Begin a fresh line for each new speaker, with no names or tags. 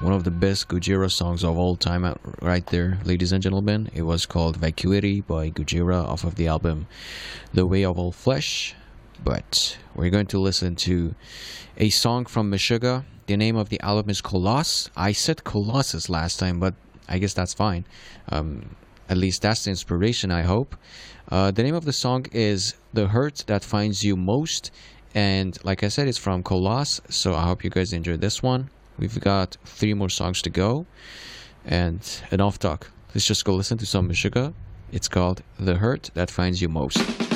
one of the best Gojira songs of all time right there, ladies and gentlemen. It was called Vacuity by Gojira off of the album The Way of All Flesh. But we're going to listen to a song from Meshuggah. The name of the album is Colossus. I said Colossus last time, but I guess that's fine. At least that's the inspiration, I hope. The name of the song is The Hurt That Finds You Most. And like I said, it's from Colossus. So I hope you guys enjoyed this one. We've got 3 more songs to go. And enough talk. Let's just go listen to some Meshuggah. It's called The Hurt That Finds You Most.